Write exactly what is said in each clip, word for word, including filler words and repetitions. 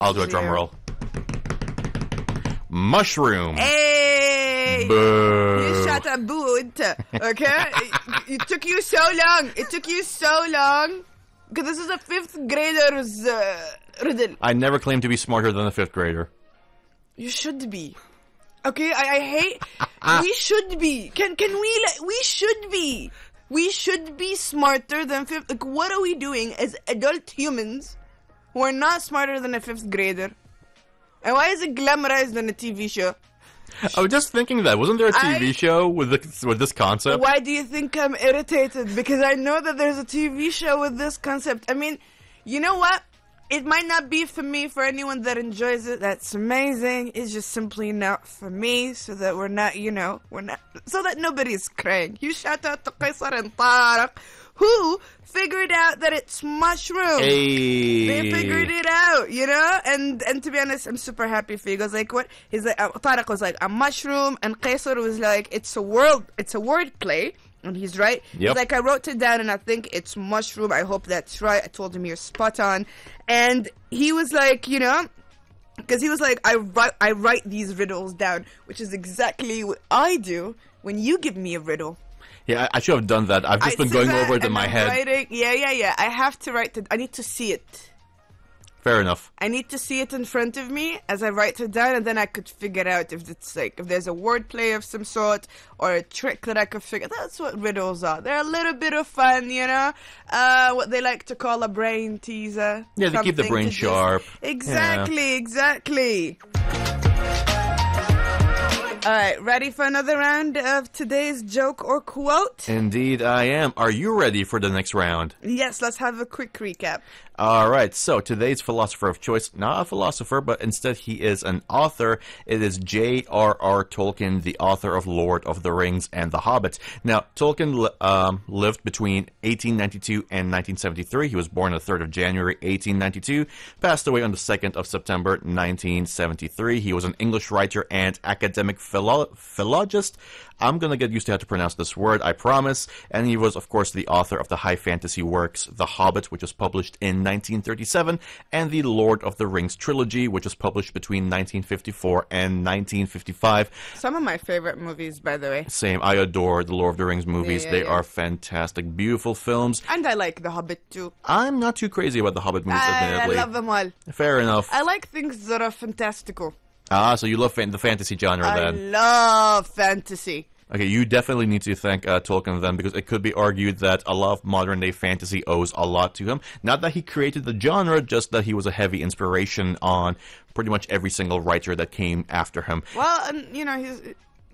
I'll do a drum roll. Mushroom. Hey! Boo. You shut up, boot. Okay? it, it took you so long. It took you so long. Because this is a fifth grader's uh, riddle. I never claimed to be smarter than a fifth grader. You should be. Okay, I, I hate... we should be. Can can we... Like, we should be. We should be smarter than fifth... Like, what are we doing as adult humans who are not smarter than a fifth grader? And why is it glamorized on a T V show? I was just thinking that. Wasn't there a T V I, show with this, with this concept? Why do you think I'm irritated? Because I know that there's a T V show with this concept. I mean, you know what? It might not be for me. For anyone that enjoys it, that's amazing. It's just simply not for me, so that we're not, you know, we're not, so that nobody's crying. You shout out to Qaisar and Tariq, who figured out that it's mushroom. Hey. They figured it out, you know? And and to be honest, I'm super happy for you. He goes like, what? He's like, uh, Tariq was like, a mushroom, and Qaisar was like, it's a word, it's a word play. And he's right. Yep. He's like, I wrote it down and I think it's mushroom. I hope that's right. I told him you're spot on. And he was like, you know, because he was like, I write, I write these riddles down, which is exactly what I do when you give me a riddle. Yeah, I, I should have done that. I've just I been sit going there over it in and my I'm head. Writing, yeah, yeah, yeah. I have to write it. I need to see it. Fair enough. I need to see it in front of me as I write it down, and then I could figure out if it's like, if there's a wordplay of some sort or a trick that I could figure. That's what riddles are. They're a little bit of fun, you know? Uh, what they like to call a brain teaser. Yeah, they keep the Something brain to just- sharp. Exactly, exactly. All right, ready for another round of today's joke or quote? Indeed, I am. Are you ready for the next round? Yes, let's have a quick recap. All right, so today's philosopher of choice, not a philosopher, but instead he is an author. It is J R R Tolkien, the author of Lord of the Rings and The Hobbit. Now, Tolkien um, lived between eighteen ninety-two and nineteen seventy-three. He was born on the third of January, eighteen ninety-two, passed away on the second of September, nineteen seventy-three. He was an English writer and academic philo- philologist. I'm going to get used to how to pronounce this word, I promise. And he was, of course, the author of the high fantasy works The Hobbit, which was published in nineteen thirty-seven, and the Lord of the Rings trilogy, which was published between nineteen fifty-four and nineteen fifty-five. Some of my favorite movies, by the way. Same. I adore the Lord of the Rings movies. Yeah, yeah, they yeah. are fantastic, beautiful films. And I like The Hobbit too. I'm not too crazy about the Hobbit movies, I, I admittedly. love them all. Fair enough. I like things that are fantastical. Ah, so you love fan- the fantasy genre, I then. love fantasy. Okay, you definitely need to thank uh, Tolkien then, because it could be argued that a lot of modern-day fantasy owes a lot to him. Not that he created the genre, just that he was a heavy inspiration on pretty much every single writer that came after him. Well, and you know, he's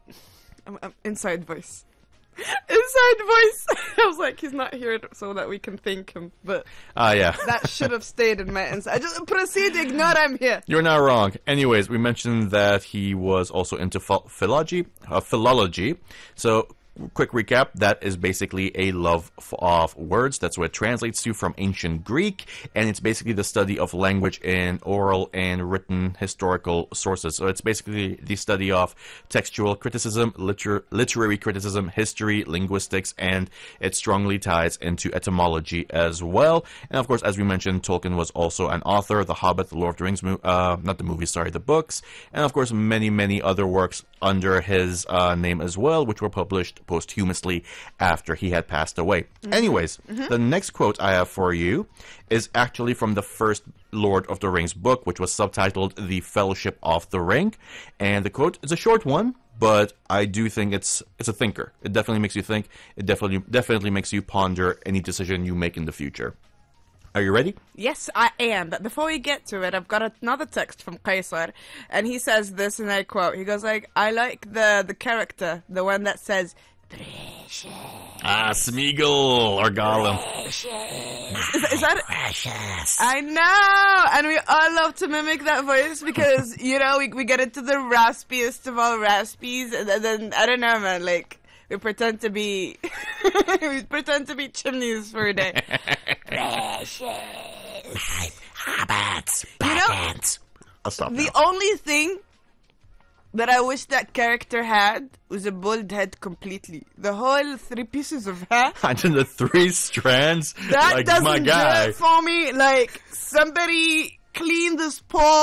um, um, inside voice. Inside voice. I was like, he's not here so that we can thank him, but Ah, uh, yeah. that should have stayed in my inside. Just proceed to ignore I'm here. You're not wrong. Anyways, we mentioned that he was also into ph- philology, uh, philology. So, quick recap, that is basically a love f- of words. That's what it translates to from ancient Greek, and it's basically the study of language in oral and written historical sources. So it's basically the study of textual criticism, liter- literary criticism, history, linguistics, and it strongly ties into etymology as well. And of course, as we mentioned, Tolkien was also an author, The Hobbit, The Lord of the Rings, mo- uh, not the movies, sorry, the books, and of course, many, many other works under his uh, name as well, which were published posthumously after he had passed away. Mm-hmm. Anyways, mm-hmm. the next quote I have for you is actually from the first Lord of the Rings book, which was subtitled The Fellowship of the Ring. And the quote is a short one, but I do think it's it's a thinker. It definitely makes you think. It definitely definitely makes you ponder any decision you make in the future. Are you ready? Yes, I am. But before we get to it, I've got another text from Qaisar, and he says this, and I quote. He goes like, "I like the the character, the one that says." Precious. Ah, Smeagol or Gollum. Is, is that precious? I know, and we all love to mimic that voice because you know we we get into the raspiest of all raspies, and then I don't know, man. Like we pretend to be, we pretend to be chimneys for a day. Precious. Hobbits. You know, I'll stop the now. only thing that I wish that character had was a bald head completely. The whole three pieces of hair. Imagine the three strands. That like doesn't my do guy. it for me. Like, somebody clean this poor